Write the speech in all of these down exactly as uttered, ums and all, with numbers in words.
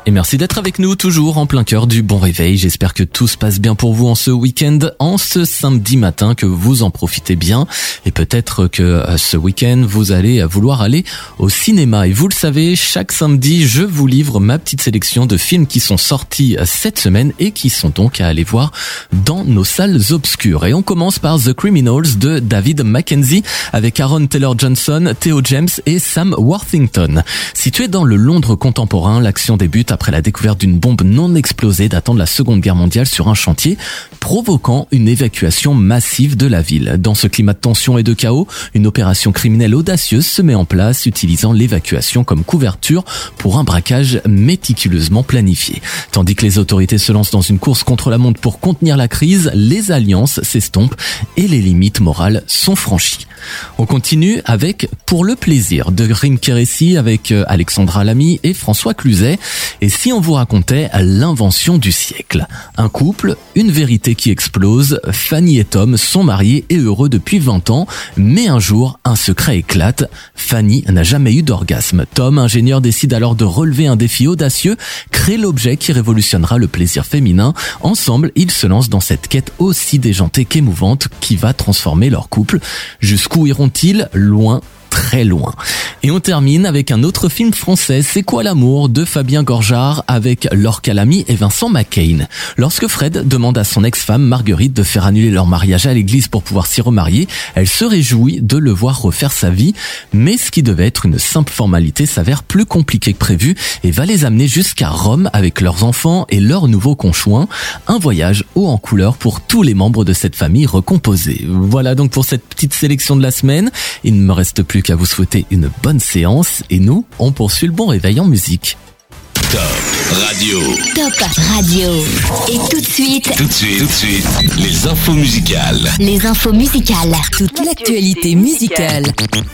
Et merci d'être avec nous, toujours en plein cœur du bon réveil. J'espère que tout se passe bien pour vous en ce week-end, en ce samedi matin, que vous en profitez bien. Et peut-être que ce week-end, vous allez vouloir aller au cinéma. Et vous le savez, chaque samedi, je vous livre ma petite sélection de films qui sont sortis cette semaine et qui sont donc à aller voir dans nos salles obscures. Et on commence par The Criminals de David Mackenzie avec Aaron Taylor-Johnson, Theo James et Sam Worthington. Situé dans le Londres contemporain, l'action débute après la découverte d'une bombe non explosée datant de la Seconde Guerre mondiale sur un chantier, provoquant une évacuation massive de la ville. Dans ce climat de tension et de chaos, une opération criminelle audacieuse se met en place, utilisant l'évacuation comme couverture pour un braquage méticuleusement planifié. Tandis que les autorités se lancent dans une course contre la montre pour contenir la crise, les alliances s'estompent et les limites morales sont franchies. On continue avec Pour le plaisir de Rim Kéressi avec Alexandra Lamy et François Cluzet. Et si on vous racontait l'invention du siècle? Un couple, une vérité qui explose. Fanny et Tom sont mariés et heureux depuis vingt ans, mais un jour, un secret éclate. Fanny n'a jamais eu d'orgasme. Tom, ingénieur, décide alors de relever un défi audacieux, créer l'objet qui révolutionnera le plaisir féminin. Ensemble, ils se lancent dans cette quête aussi déjantée qu'émouvante qui va transformer leur couple. Jusqu'où iront-ils? Loin, très loin. Et on termine avec un autre film français, C'est quoi l'amour de Fabien Gorjard avec Laure Calamy et Vincent McCain. Lorsque Fred demande à son ex-femme Marguerite de faire annuler leur mariage à l'église pour pouvoir s'y remarier, elle se réjouit de le voir refaire sa vie, mais ce qui devait être une simple formalité s'avère plus compliqué que prévu et va les amener jusqu'à Rome avec leurs enfants et leur nouveau conjoint. Un voyage haut en couleur pour tous les membres de cette famille recomposée. Voilà donc pour cette petite sélection de la semaine. Il ne me reste plus qu'à vous souhaiter une bonne séance et nous, on poursuit le bon réveil en musique. Top Radio. Top Radio. Et tout de suite. Tout de suite, tout de suite, les infos musicales. Les infos musicales. Toute l'actualité musicale.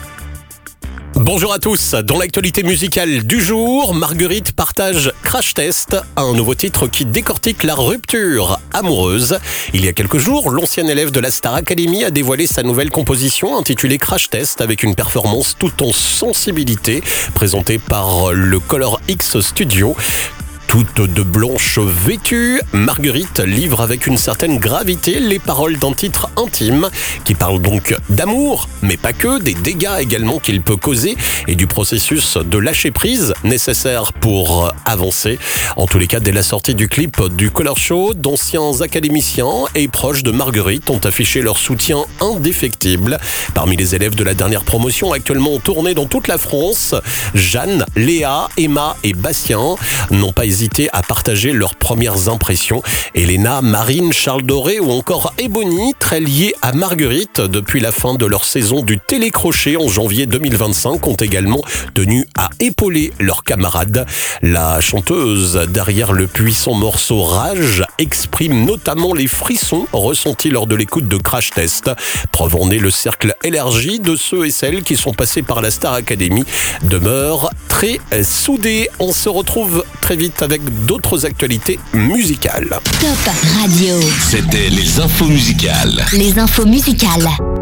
Bonjour à tous, dans l'actualité musicale du jour, Marguerite partage Crash Test, un nouveau titre qui décortique la rupture amoureuse. Il y a quelques jours, l'ancienne élève de la Star Academy a dévoilé sa nouvelle composition intitulée Crash Test avec une performance toute en sensibilité présentée par le Color X Studio. Toute de blanche vêtue, Marguerite livre avec une certaine gravité les paroles d'un titre intime qui parle donc d'amour, mais pas que, des dégâts également qu'il peut causer et du processus de lâcher prise nécessaire pour avancer. En tous les cas, dès la sortie du clip du Color Show, d'anciens académiciens et proches de Marguerite ont affiché leur soutien indéfectible. Parmi les élèves de la dernière promotion actuellement en tournée dans toute la France, Jeanne, Léa, Emma et Bastien n'ont pas hésité à partager leurs premières impressions. Elena, Marine, Charles Doré ou encore Ebony, très liés à Marguerite depuis la fin de leur saison du Télécrochet en janvier deux mille vingt-cinq, ont également tenu à épauler leurs camarades. La chanteuse, derrière le puissant morceau Rage, exprime notamment les frissons ressentis lors de l'écoute de Crash Test. Preuve en est, le cercle élargi de ceux et celles qui sont passés par la Star Academy demeure très soudé. On se retrouve très vite avec d'autres actualités musicales. Top Radio. C'était les infos musicales. Les infos musicales.